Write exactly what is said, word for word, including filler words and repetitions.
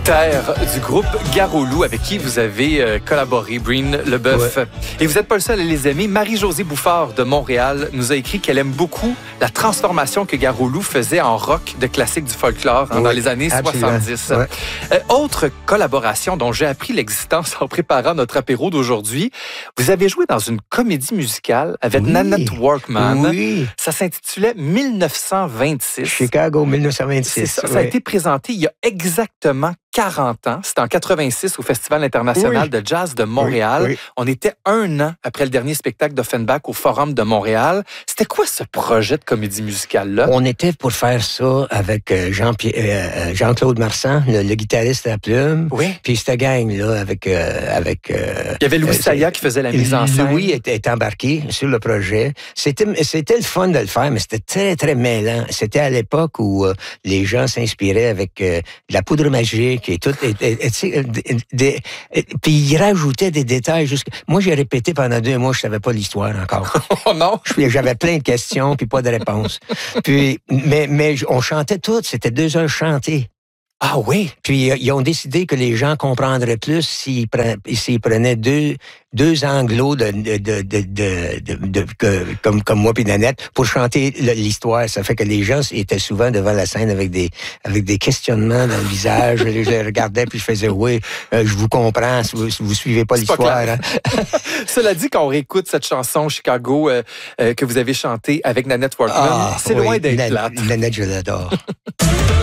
Terre du groupe Garou-Loup avec qui vous avez euh, collaboré, Breen Leboeuf. Ouais. Et vous n'êtes pas le seul à les aimer. Marie-Josée Bouffard de Montréal nous a écrit qu'elle aime beaucoup la transformation que Garou-Loup faisait en rock de classiques du folklore hein, oui, dans les années absolument. soixante-dix. Ouais. Euh, autre collaboration dont j'ai appris l'existence en préparant notre apéro d'aujourd'hui, vous avez joué dans une comédie musicale avec oui. Nanette Workman. Oui. Ça s'intitulait mille neuf cent vingt-six. Chicago, mille neuf cent vingt-six. Ça, oui. ça a été présenté il y a exactement quarante ans. C'était en quatre-vingt-six au Festival international oui. de jazz de Montréal. Oui, oui. On était un an après le dernier spectacle d'Offenbach au Forum de Montréal. C'était quoi ce projet de comédie musicale-là? On était pour faire ça avec Jean euh, Jean-Claude Marsan, le, le guitariste à Plume. Oui. Puis cette gang-là avec... Euh, avec euh, Il y avait Louis euh, Saya qui faisait la mise en scène. Louis était, était embarqué sur le projet. C'était, c'était le fun de le faire, mais c'était très, très mêlant. C'était à l'époque où euh, les gens s'inspiraient avec euh, de la poudre magique et tout. Et, et, et, des, des, et, puis ils rajoutaient des détails. Jusqu'à... Moi, j'ai répété pendant deux mois, je savais pas l'histoire encore. Oh non? J'avais plein de questions, puis pas de réponses. Puis, mais, mais on chantait toutes. C'était deux heures chantées. Ah oui? Puis ils ont décidé que les gens comprendraient plus s'ils prenaient, s'ils prenaient deux, deux anglos de, de, de, de, de, de, de, de comme, comme moi puis Nanette pour chanter l'histoire. Ça fait que les gens étaient souvent devant la scène avec des, avec des questionnements dans le visage. Je les regardais puis je faisais oui, euh, je vous comprends si vous, si vous suivez pas C'est l'histoire. Pas hein. Cela dit, quand on réécoute cette chanson Chicago euh, euh, que vous avez chantée avec Nanette Workman, ah, c'est oui, loin d'être Nan- plate. Nanette, je l'adore.